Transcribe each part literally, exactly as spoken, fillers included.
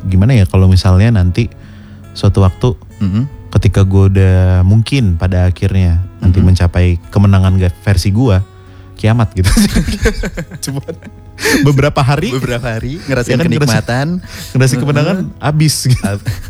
gimana ya kalau misalnya nanti suatu waktu Mm-hmm. ketika gue udah mungkin pada akhirnya nanti Mm-hmm. mencapai kemenangan versi gue, kiamat gitu. Cuma beberapa hari, Beberapa hari ngerasain Ya kan, kenikmatan, ngerasain kemenangan abis gitu.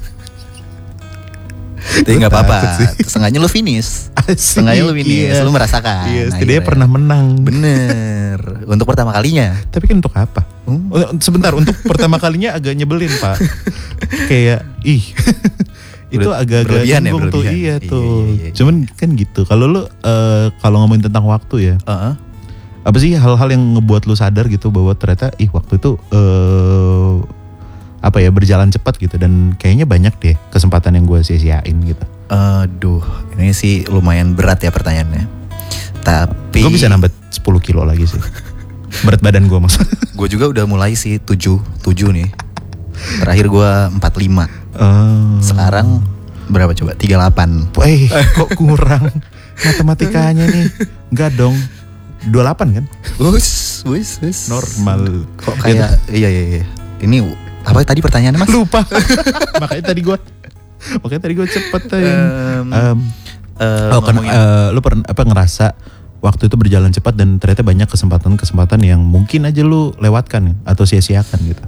Tapi nggak apa-apa. Setengahnya lu finish, setengahnya lu finish, Iya. lu merasakan. Iya, setidaknya akhirnya. pernah menang. Bener. Untuk pertama kalinya. Tapi kan untuk apa? Hmm? Oh, sebentar, untuk pertama kalinya agak nyebelin Pak. Kayak ih. Itu Ber- agak-agak berlebihan ya, nyinggung tuh. berlebihan. Iya Iya, tuh. iya, iya. Cuman kan gitu. Kalau lu eh, kalau ngomongin tentang waktu ya, Uh-uh. apa sih hal-hal yang ngebuat lu sadar gitu bahwa ternyata ih waktu itu eh apa ya berjalan cepat gitu, dan kayaknya banyak deh kesempatan yang gue sia-siain gitu. Aduh, ini sih lumayan berat ya pertanyaannya. Tapi Gue bisa nambah sepuluh kilo lagi sih. Berat badan gue maksudnya. gue juga udah mulai sih tujuh, tujuh nih. Terakhir gue empat puluh lima. Eh, Sekarang berapa coba? tiga puluh delapan. Eh kok kurang matematikanya nih. Enggak dong, dua puluh delapan kan? Wus, wus, wus. Normal. Kok kayak iya iya iya. Ini apa tadi pertanyaannya Mas? Lupa. Makanya tadi gue Makanya tadi gue cepet tadi. Um, Um, eh, oh kan ngomongin- eh, lu pernah apa ngerasa waktu itu berjalan cepat dan ternyata banyak kesempatan-kesempatan yang mungkin aja lu lewatkan atau sia-siakan gitu.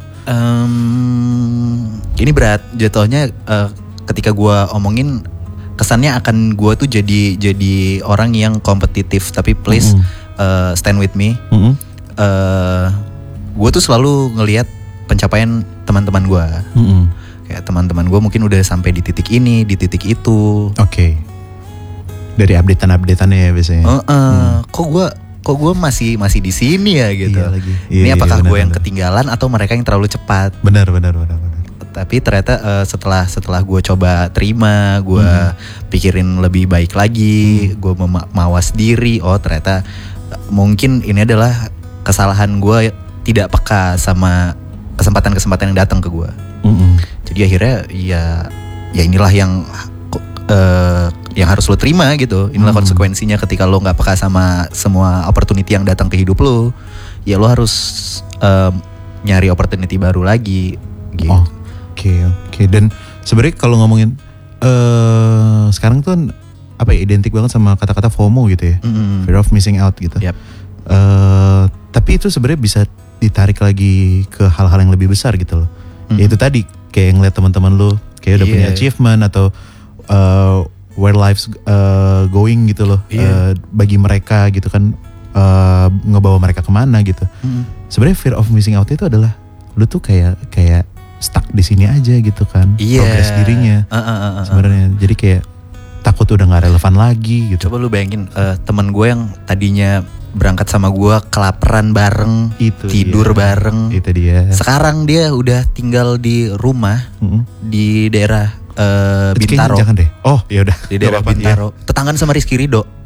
Em, ini berat jatuhnya eh, ketika gue omongin kesannya akan gue tuh jadi jadi orang yang kompetitif, tapi please Mm-mm. eh, stand with me. Mm-mm. Eh, gue tuh selalu ngelihat pencapaian teman-teman gue. Mm-mm. Kayak teman-teman gue mungkin udah sampai di titik ini, di titik itu. Oke. Dari updatean-updateannya ya biasanya. Eh, eh, Kok gue kok gue masih masih di sini ya gitu. Iya lagi. Ini Iya, apakah iya, gue benar, yang benar. ketinggalan atau mereka yang terlalu cepat? Benar benar benar benar. Tapi ternyata eh, setelah setelah gue coba terima, gue Hmm. pikirin lebih baik lagi, gue mema- mawas diri. Oh ternyata eh, mungkin ini adalah kesalahan gue tidak peka sama kesempatan-kesempatan yang datang ke gue. Mm-mm. Jadi akhirnya ya ya inilah yang eh, yang harus lo terima gitu. Inilah Hmm. konsekuensinya ketika lo nggak peka sama semua opportunity yang datang ke hidup lo. Ya lo harus em, nyari opportunity baru lagi. Gitu. Oh, Oke oke. Dan sebenarnya kalau ngomongin eh sekarang tuh apa ya, identik banget sama kata-kata FOMO gitu ya, Mm-mm. fear of missing out gitu. Yap. Eh, tapi itu sebenarnya bisa ditarik lagi ke hal-hal yang lebih besar gitu loh. Mm. Ya itu tadi kayak ngeliat teman-teman lu kayak udah Iya. punya achievement atau eh, where life's eh, going gitu loh. Iya. Eh, bagi mereka gitu kan, eh, ngebawa mereka kemana gitu. Mm-mm. Sebenarnya fear of missing out itu adalah lu tuh kayak kayak stuck di sini aja gitu kan, Iya. progres dirinya Uh, uh, uh, uh. sebenarnya. Jadi kayak takut udah nggak relevan lagi gitu. Coba lu bayangin eh, teman gue yang tadinya berangkat sama gue kelaparan bareng, Itu tidur dia. bareng. Itu dia. Sekarang dia udah tinggal di rumah Mm-mm. di daerah eh, Itu kayaknya Bintaro. Jangan deh. Oh ya udah. Di daerah Nggak apa-apa, Bintaro. Tetanggaan sama Rizky Ridho. iya.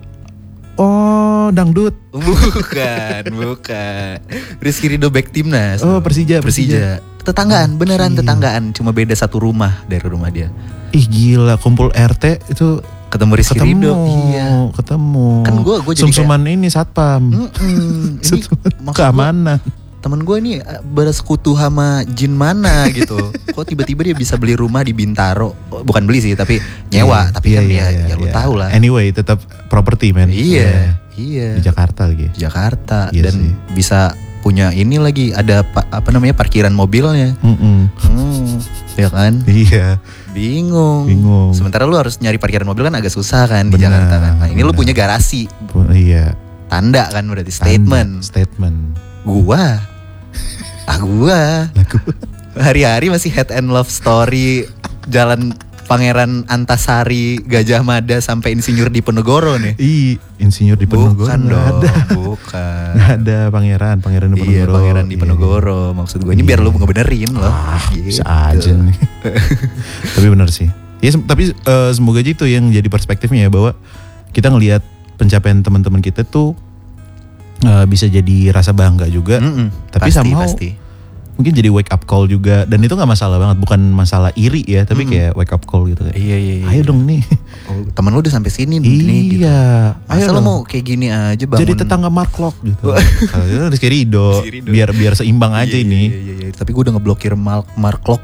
Oh dangdut. Bukan, bukan. Rizky Ridho back timnas. Oh Persija. Persija. Tetanggaan, beneran Oke. tetanggaan. Cuma beda satu rumah dari rumah dia. Ih gila, kumpul R T itu Ketemu Rizky ketemu. Ridho. Iya. Ketemu. Kan gua- gua jadi Sum-suman ini satpam. Mm-mm. Ini Sum-suman maksud gua, keamanan. temen gue nih eh, bersekutu sama jin mana gitu. Kok tiba-tiba dia bisa beli rumah di Bintaro? Oh, bukan beli sih, tapi nyewa. Iya, Tapi iya, kan iya, ya, iya, ya lu iya. tahu lah. Anyway tetap property man. Iya, iya. Di Jakarta lagi. Jakarta Iya dan sih. bisa punya ini lagi ada pa- apa namanya parkiran mobilnya. Mm-mm. Hmm, ya kan? Iya. Bingung. Bingung. Sementara lu harus nyari parkiran mobil kan agak susah kan di Benar, Jakarta kan. Nah, ini lu benar. punya garasi. Pu- Iya. Tanda kan berarti Tanda, statement. Statement. Gua. Ah gua. Lagu. Hari-hari masih head and love story Jalan Pangeran Antasari Gajah Mada sampai Insinyur Diponegoro nih. Ih, insinyur di Ponorogo. Bukan Nggak dong, ada. bukan. Nggak ada pangeran, pangeran di Iya, Ponorogo. Pangeran Diponegoro. Maksud gue ini biar Iya. lu ngebenerin loh. Ah, Gitu. bisa aja nih. Tapi benar sih. Ya, sem- tapi eh, semoga aja itu yang jadi perspektifnya ya, bahwa kita ngelihat pencapaian teman-teman kita tuh eh, bisa jadi rasa bangga juga. Mm-mm, Tapi pasti, somehow pasti. Mungkin jadi wake up call juga, dan itu nggak masalah banget, bukan masalah iri ya, tapi Mm-mm. kayak wake up call gitu kayak. Iya, iya, iya. Ayo dong nih. Oh, temen lu udah sampai sini nih gitu. Iya. Masa lu dong. mau kayak gini aja bangun. Jadi tetangga Mark Lock gitu. Oh. Kalau itu Rizky Ridho, Rizky Ridho. biar biar seimbang aja Iya, ini. Iya, iya, iya. Tapi gue udah ngeblokir Mark Mark Lock